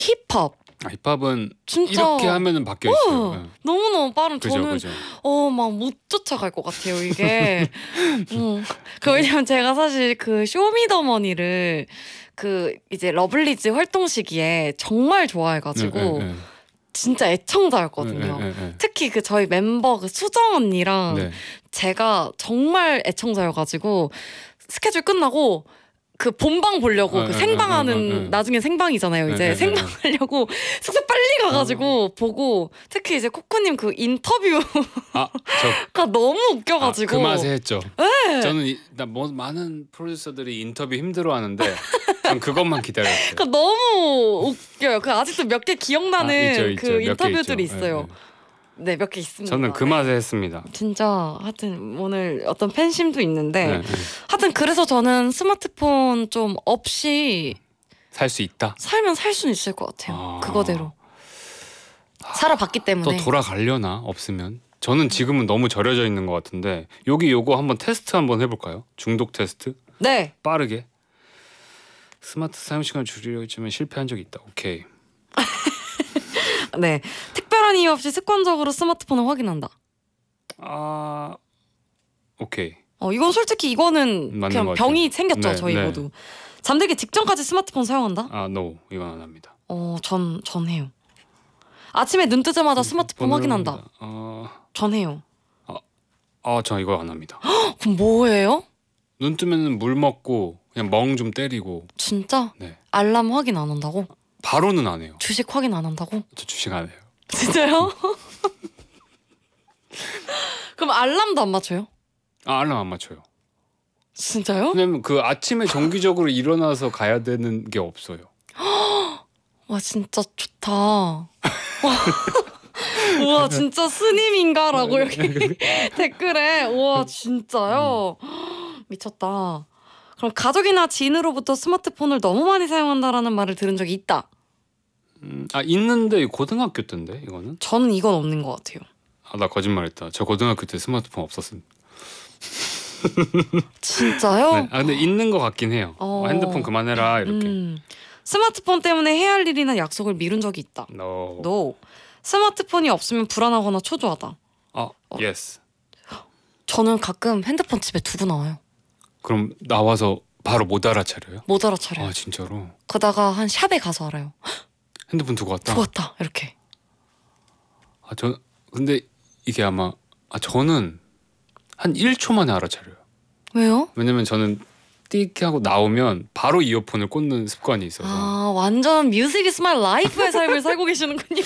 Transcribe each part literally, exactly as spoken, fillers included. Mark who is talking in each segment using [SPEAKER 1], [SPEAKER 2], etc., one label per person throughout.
[SPEAKER 1] 힙합.
[SPEAKER 2] 아, 힙합은
[SPEAKER 1] 진짜
[SPEAKER 2] 이렇게 하면은 바뀌어 있어요.
[SPEAKER 1] 어,
[SPEAKER 2] 네.
[SPEAKER 1] 너무너무 빠른.
[SPEAKER 2] 그죠,
[SPEAKER 1] 저는
[SPEAKER 2] 그죠.
[SPEAKER 1] 어 막 못 쫓아갈 것 같아요 이게. 음. 그 왜냐면 제가 사실 그 쇼미더머니를 그 이제 러블리즈 활동 시기에 정말 좋아해가지고
[SPEAKER 2] 네, 네, 네.
[SPEAKER 1] 진짜 애청자였거든요.
[SPEAKER 2] 네, 네, 네.
[SPEAKER 1] 특히 그 저희 멤버 그 수정 언니랑
[SPEAKER 2] 네.
[SPEAKER 1] 제가 정말 애청자여가지고 스케줄 끝나고 그 본방 보려고
[SPEAKER 2] 어,
[SPEAKER 1] 그
[SPEAKER 2] 어,
[SPEAKER 1] 생방하는
[SPEAKER 2] 어, 어, 어.
[SPEAKER 1] 나중에 생방이잖아요.
[SPEAKER 2] 네,
[SPEAKER 1] 이제
[SPEAKER 2] 네, 네,
[SPEAKER 1] 생방하려고 숙소 빨리 가가지고 보고 특히 이제 코코님 그 인터뷰가
[SPEAKER 2] 아, 저
[SPEAKER 1] 너무
[SPEAKER 2] 아,
[SPEAKER 1] 웃겨가지고
[SPEAKER 2] 그 맛에 했죠.
[SPEAKER 1] 네.
[SPEAKER 2] 저는 이, 나 뭐, 많은 프로듀서들이 인터뷰 힘들어하는데 전 그것만 기다렸어요.
[SPEAKER 1] 그 너무 웃겨요. 그 아직도 몇 개 기억나는
[SPEAKER 2] 아, 있죠, 있죠.
[SPEAKER 1] 그
[SPEAKER 2] 몇 개
[SPEAKER 1] 인터뷰들이
[SPEAKER 2] 있죠.
[SPEAKER 1] 있어요.
[SPEAKER 2] 네, 네.
[SPEAKER 1] 네, 몇 개 있습니다.
[SPEAKER 2] 저는 그 맛에 했습니다.
[SPEAKER 1] 진짜 하여튼 오늘 어떤 팬심도 있는데
[SPEAKER 2] 네, 네.
[SPEAKER 1] 하여튼 그래서 저는 스마트폰 좀 없이
[SPEAKER 2] 살 수 있다.
[SPEAKER 1] 살면 살 수는 있을 것 같아요.
[SPEAKER 2] 아.
[SPEAKER 1] 그거대로 살아봤기 때문에.
[SPEAKER 2] 또 돌아가려나 없으면. 저는 지금은 너무 절여져 있는 것 같은데 여기 요거 한번 테스트 한번 해볼까요? 중독 테스트.
[SPEAKER 1] 네.
[SPEAKER 2] 빠르게. 스마트 사용 시간 줄이려고 했지만 실패한 적이 있다. 오케이.
[SPEAKER 1] 네. 특별한 이유 없이 습관적으로 스마트폰을 확인한다.
[SPEAKER 2] 아, 오케이.
[SPEAKER 1] 어 이건 솔직히 이거는
[SPEAKER 2] 맞는
[SPEAKER 1] 그냥
[SPEAKER 2] 것
[SPEAKER 1] 병이
[SPEAKER 2] 같아요.
[SPEAKER 1] 생겼죠.
[SPEAKER 2] 네,
[SPEAKER 1] 저희
[SPEAKER 2] 네.
[SPEAKER 1] 모두. 잠들기 직전까지 스마트폰 사용한다?
[SPEAKER 2] 아, no. 이건 안 합니다.
[SPEAKER 1] 어, 전, 전 해요. 아침에 눈 뜨자마자 스마트폰
[SPEAKER 2] 번호를
[SPEAKER 1] 확인한다.
[SPEAKER 2] 합니다. 어,
[SPEAKER 1] 전 해요.
[SPEAKER 2] 아, 저 이거 안 합니다.
[SPEAKER 1] 그럼 뭐예요?
[SPEAKER 2] 눈 뜨면 물 먹고 그냥 멍 좀 때리고.
[SPEAKER 1] 진짜?
[SPEAKER 2] 네.
[SPEAKER 1] 알람 확인 안 한다고?
[SPEAKER 2] 바로는 안 해요.
[SPEAKER 1] 주식 확인 안 한다고?
[SPEAKER 2] 저 주식 안 해요.
[SPEAKER 1] 진짜요? 그럼 알람도 안 맞춰요?
[SPEAKER 2] 아, 알람 안 맞춰요.
[SPEAKER 1] 진짜요?
[SPEAKER 2] 왜냐면 그 아침에 정기적으로 일어나서 가야 되는 게 없어요.
[SPEAKER 1] 와 진짜 좋다. 우와 진짜 스님인가라고 여기 댓글에 우와 진짜요? 미쳤다. 그럼 가족이나 지인으로부터 스마트폰을 너무 많이 사용한다라는 말을 들은 적이 있다.
[SPEAKER 2] 음, 아, 있는데 고등학교 때인데 이거는?
[SPEAKER 1] 저는 이건 없는 것 같아요.
[SPEAKER 2] 아, 나 거짓말했다. 저 고등학교 때 스마트폰 없었습니다.
[SPEAKER 1] 진짜요?
[SPEAKER 2] 네. 아, 근데 있는 것 같긴 해요.
[SPEAKER 1] 어.
[SPEAKER 2] 어, 핸드폰 그만해라 이렇게.
[SPEAKER 1] 음. 스마트폰 때문에 해야 할 일이나 약속을 미룬 적이 있다.
[SPEAKER 2] No.
[SPEAKER 1] No. 스마트폰이 없으면 불안하거나 초조하다.
[SPEAKER 2] 아, yes.
[SPEAKER 1] 저는 가끔 핸드폰 집에 두고 나와요.
[SPEAKER 2] 그럼 나와서 바로 못 알아차려요?
[SPEAKER 1] 못 알아차려요.
[SPEAKER 2] 아, 진짜로?
[SPEAKER 1] 그러다가 한 샵에 가서 알아요.
[SPEAKER 2] 핸드폰 두고 왔다?
[SPEAKER 1] 두고 왔다 이렇게.
[SPEAKER 2] 아, 저 근데 이게 아마 아, 저는 한 일 초 만에 알아차려요.
[SPEAKER 1] 왜요?
[SPEAKER 2] 왜냐면 저는 띡 하고 나오면 바로 이어폰을 꽂는 습관이 있어서.
[SPEAKER 1] 아 완전 뮤직 이즈 마이 라이프의 삶을 살고 계시는군요.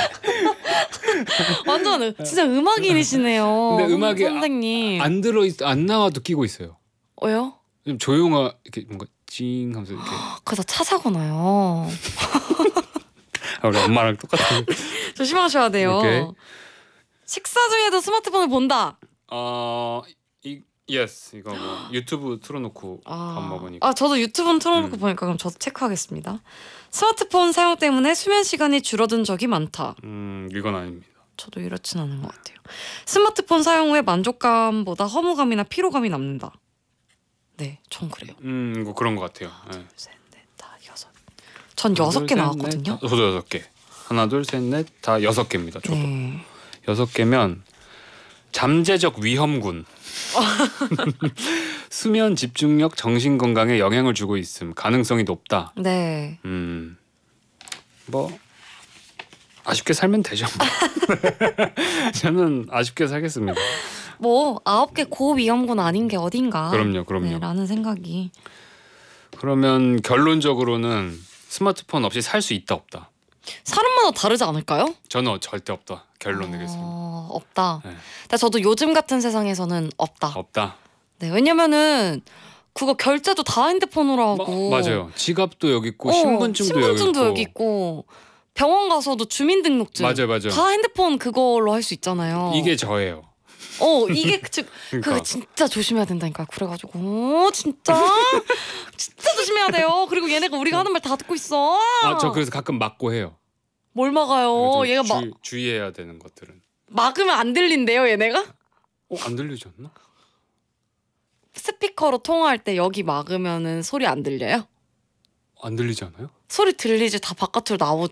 [SPEAKER 1] 완전 진짜 음악인이시네요.
[SPEAKER 2] 근데 음악이
[SPEAKER 1] 선생님.
[SPEAKER 2] 안 들어 있, 안 나와도 끼고 있어요.
[SPEAKER 1] 왜요?
[SPEAKER 2] 좀 조용하 이렇게 뭔가 찡 하면서 이렇게.
[SPEAKER 1] 그래서 차 사고 나요.
[SPEAKER 2] 아, 우리 엄마랑 똑같은.
[SPEAKER 1] 조심하셔야 돼요.
[SPEAKER 2] 오케이.
[SPEAKER 1] 식사 중에도 스마트폰을 본다.
[SPEAKER 2] 어, 이 예스 이거 뭐 유튜브 틀어놓고
[SPEAKER 1] 아,
[SPEAKER 2] 밥 먹으니까.
[SPEAKER 1] 아 저도 유튜브는 틀어놓고
[SPEAKER 2] 음.
[SPEAKER 1] 보니까 그럼 저도 체크하겠습니다. 스마트폰 사용 때문에 수면 시간이 줄어든 적이 많다.
[SPEAKER 2] 음, 이건 아닙니다.
[SPEAKER 1] 저도 이렇진 않은 것 같아요. 스마트폰 사용 후에 만족감보다 허무감이나 피로감이 남는다. 네, 전 그래요.
[SPEAKER 2] 음, 뭐 그런 것 같아요. 네.
[SPEAKER 1] 둘, 셋, 넷, 다 여섯. 전 여섯 개 나왔거든요.
[SPEAKER 2] 저도 여섯 개. 하나, 둘, 셋, 넷, 다 여섯 개입니다. 저도
[SPEAKER 1] 네.
[SPEAKER 2] 여섯 개면 잠재적 위험군. 수면 집중력, 정신 건강에 영향을 주고 있음. 가능성이 높다.
[SPEAKER 1] 네.
[SPEAKER 2] 음, 뭐 아쉽게 살면 되죠. 저는 아쉽게 살겠습니다.
[SPEAKER 1] 뭐 아홉 개 고위험군 아닌 게 어딘가.
[SPEAKER 2] 그럼요, 그럼요.
[SPEAKER 1] 네, 라는 생각이.
[SPEAKER 2] 그러면 결론적으로는 스마트폰 없이 살 수 있다 없다.
[SPEAKER 1] 사람마다 다르지 않을까요?
[SPEAKER 2] 저는 절대 없다. 결론 내겠습니다.
[SPEAKER 1] 어, 없다.
[SPEAKER 2] 네.
[SPEAKER 1] 근데 저도 요즘 같은 세상에서는 없다.
[SPEAKER 2] 없다.
[SPEAKER 1] 네, 왜냐면은 그거 결제도 다 핸드폰으로 하고.
[SPEAKER 2] 마, 맞아요. 지갑도 여기 있고
[SPEAKER 1] 어,
[SPEAKER 2] 신분증도,
[SPEAKER 1] 신분증도
[SPEAKER 2] 여기
[SPEAKER 1] 여기
[SPEAKER 2] 있고.
[SPEAKER 1] 있고 병원 가서도 주민등록증
[SPEAKER 2] 맞아요, 맞아요.
[SPEAKER 1] 다 핸드폰 그걸로 할 수 있잖아요.
[SPEAKER 2] 이게 저예요.
[SPEAKER 1] 어 이게 즉
[SPEAKER 2] 그러니까.
[SPEAKER 1] 그거 진짜 조심해야 된다니까. 그래가지고 어, 진짜 진짜 조심해야 돼요. 그리고 얘네가 우리가 하는 말 다 듣고 있어.
[SPEAKER 2] 아, 저 그래서 가끔 막고 해요.
[SPEAKER 1] 뭘 막아요?
[SPEAKER 2] 좀
[SPEAKER 1] 얘가
[SPEAKER 2] 주,
[SPEAKER 1] 막
[SPEAKER 2] 주의해야 되는 것들은.
[SPEAKER 1] 막으면 안 들린대요, 얘네가?
[SPEAKER 2] 어, 안 들리지 않나?
[SPEAKER 1] 스피커로 통화할 때 여기 막으면은 소리 안 들려요?
[SPEAKER 2] 안 들리지 않아요?
[SPEAKER 1] 소리 들리지 다 바깥으로 나오